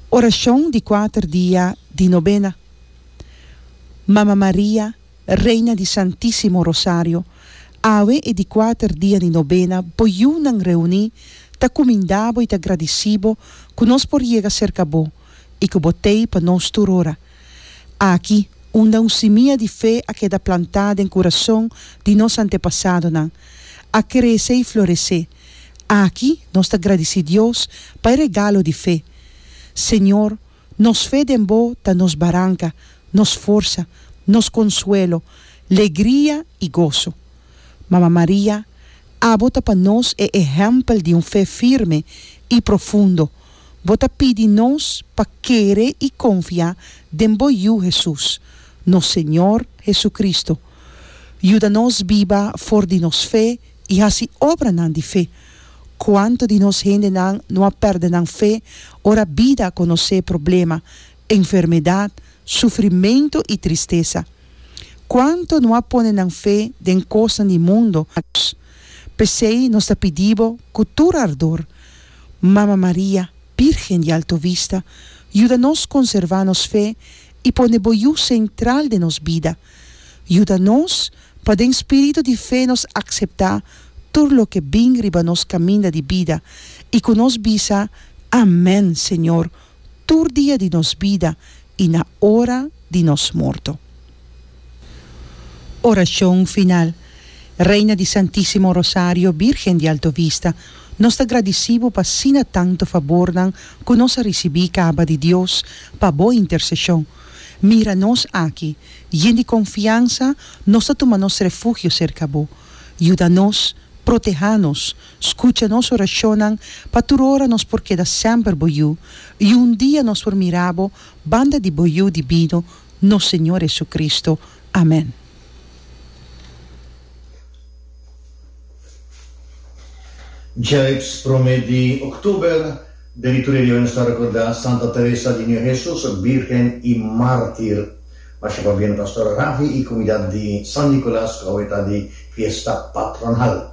Oração de 4 dias de novena. Mamma Maria, Reina di Santissimo Rosario, ave e di 4 dias de novena, boiunan reuni, ta comindabo e ta agradecibo, que nos por llegar cerca bo, e que botei para nos turora. Aqui, uma semilla de fé a queda plantada em coração de nos antepassados, a crescer e florescer. Aqui, nós te agradecemos Deus para o regalo de fé. Senhor, nos fé de bo, ta nos barranca, nos força, nos consuelo, alegria e gozo. Mamma Maria, bota para nós é exemplo de fé firme e profundo. Bota pede nós para querer e confiar em Jesus, nosso Senhor Jesucristo. Ajuda-nos viva for de nos fé e assim obra de fé. Quanto de nós gente não perde fé, ora vida conhecer problema, enfermidade, sofrimento e tristeza. Quanto não põe fé em coisas do mundo, pensei nós te pedimos cultura ardor. Mamma Maria, Virgem de Alto Vista, ajuda-nos a conservar nossa fé e põe o central de nossa vida. Ajuda-nos para o espírito de fé nos aceitar tudo o que vem riba nos caminho de vida e que nos visa, amém, Senhor, todo dia de nossa vida e na hora de nos morto. Oração final. Reina di Santissimo Rosario, Virgem de Alto Vista, nós te agradecemos por sina tanto favor que nós recebemos caba de Deus para boa intercessão. Mira-nos aqui, e de confiança, nós tomamos refúgio cerca de bo. Ajuda-nos, proteja-nos, escucha-nos oração, para turora-nos porque da sempre boiu, e dia nós formirabo, banda de boiu divino, nosso Senhor Jesucristo. Amém. Già prome di ottobre, de liturgia di sta ricorda Santa Teresa di Niño Jesús, Virgen y Mártir. Masya pabien Pastor Rafi y comunidad de San Nicolás, kaweta di fiesta patronal.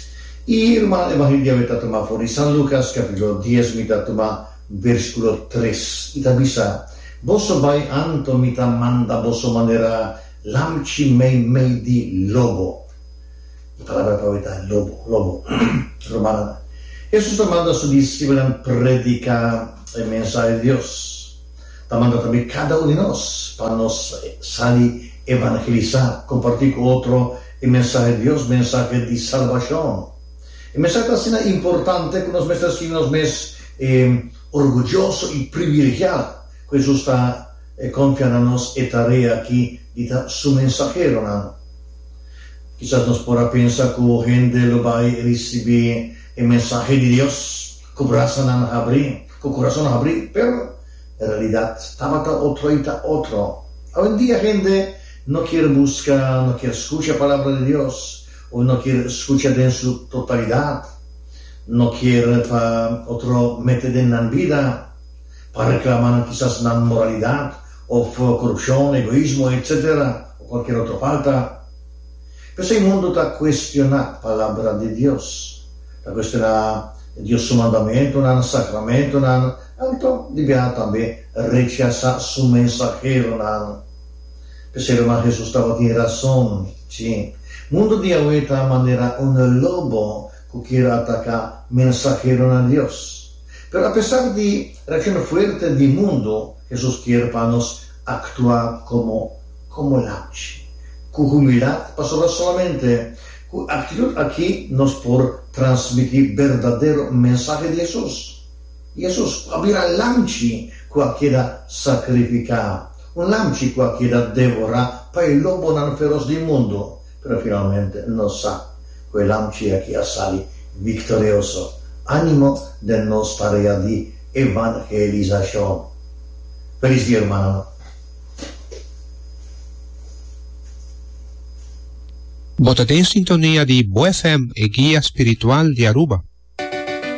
Y hermano Evangelio veta toma fuori San Lucas, capítulo 10, mita toma versículo 3. Ita bisa, boso bai anto mita manda boso manera lamci mei di lobo. Palabra poeta, lobo. Romana. Jesús te manda a su discípulo en predicar el mensaje de Dios. Te manda también cada uno de nosotros para nos salir evangelizar, compartir con otro el mensaje de Dios, mensaje de salvación. El mensaje así es importante que nos muestra así nos mes orgulloso y privilegiado. Jesús está confiando en nos y tarea aquí y su mensajero, ¿no? Quizás nos podrá pensar que la gente lo va a recibir el mensaje de Dios, con corazón a abrir, pero en realidad estaba otro. Hoy en día gente no quiere buscar, no quiere escuchar la palabra de Dios, o no quiere escuchar en su totalidad, no quiere para otro meter en la vida, para reclamar quizás la moralidad, o corrupción, egoísmo, etc., o cualquier otra falta. Pero el mundo está cuestionando la palabra de Dios, está cuestionando Dios su mandamiento, el sacramento, entonces debe también rechazar su mensajero. Pero el hermano Jesús tiene razón, sí. El mundo de hoy está de manera un lobo que quiere atacar mensajero a Dios. Pero a pesar de la reacción fuerte del mundo, Jesús quiere para nos actuar como lanche. Con humildad, pasó solamente, con actitud aquí nos por transmitir verdadero mensaje de Jesús. Jesús abrirá lanchi cualquiera sacrificar, un lanchi cualquiera devorar para el lobo tan feroz del mundo, pero finalmente no sa, quel lanchi aquí a salir victorioso. Ánimo de nos tarea de evangelización. Feliz día, hermano. Botate in sintonia di Bo FM e Guia Spiritual di Aruba.